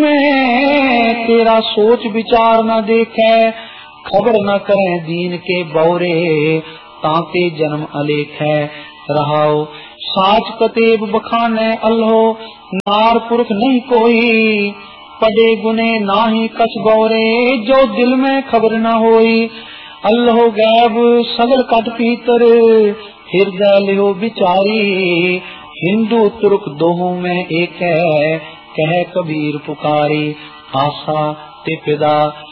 में तेरा सोच विचार न देखे, खबर न करें दीन के बौरे, ताके जन्म अलेख है। रहाओ साच कतेब बखाने अल्हो, नार पुरख नहीं कोई, पड़े गुने नाही कछ गौरे, जो दिल में खबर न होई। अल्हो गैब सगल कट पीतर, हृदय लियो बिचारी, हिंदू तुर्क दोहों में एक है, कह कबीर पुकारी। आशा ते पिदा